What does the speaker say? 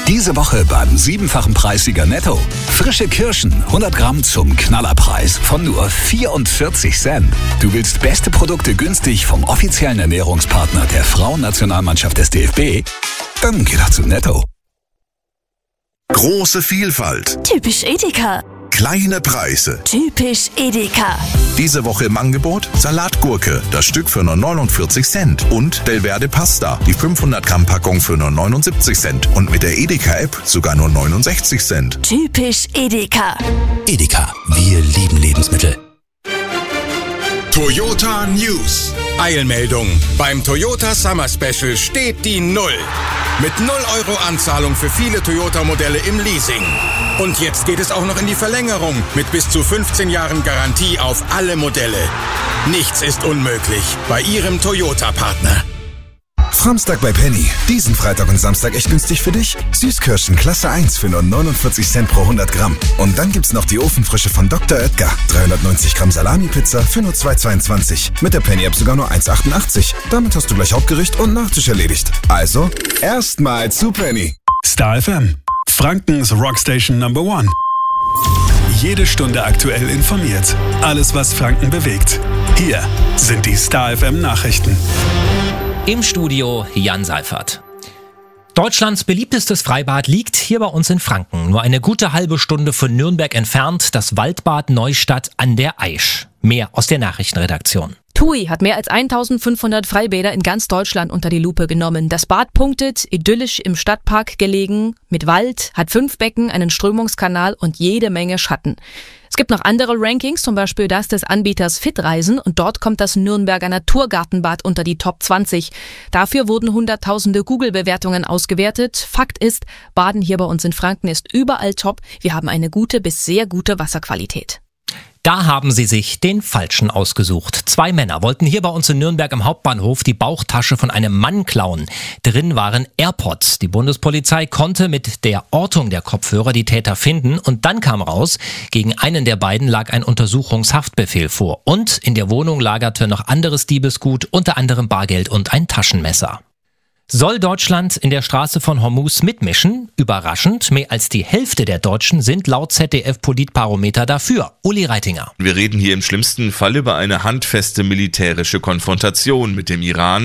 Diese Woche beim 7-fachen Preissieger Netto. Frische Kirschen, 100 Gramm zum Knallerpreis von nur 44 Cent. Du willst beste Produkte günstig vom offiziellen Ernährungspartner der Frauennationalmannschaft des DFB? Dann geh doch zu Netto. Große Vielfalt. Typisch Edeka. Kleine Preise. Typisch Edeka. Diese Woche im Angebot Salatgurke, das Stück für nur 49 Cent. Und Delverde Pasta, die 500 Gramm Packung für nur 79 Cent. Und mit der Edeka-App sogar nur 69 Cent. Typisch Edeka. Edeka, wir lieben Lebensmittel. Toyota News. Eilmeldung. Beim Toyota Summer Special steht die 0. Mit 0 Euro Anzahlung für viele Toyota-Modelle im Leasing. Und jetzt geht es auch noch in die Verlängerung mit bis zu 15 Jahren Garantie auf alle Modelle. Nichts ist unmöglich bei Ihrem Toyota-Partner. Samstag bei Penny. Diesen Freitag und Samstag echt günstig für dich. Süßkirschen Klasse 1 für nur 49 Cent pro 100 Gramm. Und dann gibt's noch die Ofenfrische von Dr. Oetker. 390 Gramm Salami-Pizza für nur 2,22. Mit der Penny-App sogar nur 1,88. Damit hast du gleich Hauptgericht und Nachtisch erledigt. Also, erstmal zu Penny. Star FM, Frankens Rockstation Number 1. Jede Stunde aktuell informiert. Alles, was Franken bewegt. Hier sind die Star FM Nachrichten. Im Studio Jan Seifert. Deutschlands beliebtestes Freibad liegt hier bei uns in Franken. Nur eine gute halbe Stunde von Nürnberg entfernt, das Waldbad Neustadt an der Aisch. Mehr aus der Nachrichtenredaktion. TUI hat mehr als 1500 Freibäder in ganz Deutschland unter die Lupe genommen. Das Bad punktet, idyllisch im Stadtpark gelegen, mit Wald, hat 5 Becken, einen Strömungskanal und jede Menge Schatten. Es gibt noch andere Rankings, zum Beispiel das des Anbieters Fitreisen, und dort kommt das Nürnberger Naturgartenbad unter die Top 20. Dafür wurden hunderttausende Google-Bewertungen ausgewertet. Fakt ist, Baden hier bei uns in Franken ist überall top. Wir haben eine gute bis sehr gute Wasserqualität. Da haben sie sich den Falschen ausgesucht. 2 Männer wollten hier bei uns in Nürnberg am Hauptbahnhof die Bauchtasche von einem Mann klauen. Drin waren AirPods. Die Bundespolizei konnte mit der Ortung der Kopfhörer die Täter finden. Und dann kam raus, gegen einen der beiden lag ein Untersuchungshaftbefehl vor. Und in der Wohnung lagerte noch anderes Diebesgut, unter anderem Bargeld und ein Taschenmesser. Soll Deutschland in der Straße von Hormuz mitmischen? Überraschend, mehr als die Hälfte der Deutschen sind laut ZDF-Politbarometer dafür. Uli Reitinger. Wir reden hier im schlimmsten Fall über eine handfeste militärische Konfrontation mit dem Iran.